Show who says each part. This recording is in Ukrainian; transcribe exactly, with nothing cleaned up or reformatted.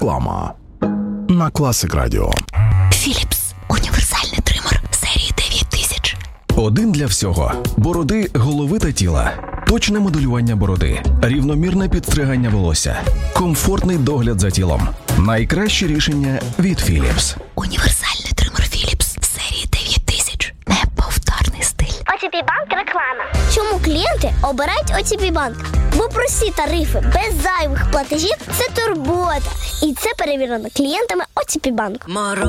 Speaker 1: Реклама на Класик Радіо.
Speaker 2: Philips. Універсальний тример серії дев'ять тисяч.
Speaker 3: Один для всього. Бороди, голови та тіла. Точне моделювання бороди. Рівномірне підстригання волосся. Комфортний догляд за тілом. Найкраще рішення від Philips.
Speaker 2: Універсальний тример Philips серії дев'ять тисяч. Неповторний стиль.
Speaker 4: о те пі Банк реклама. Чому клієнти обирають о те пі Банк? Бо прості тарифи без зайвих платежів – це турбота. І це перевірено клієнтами о те пі Банк.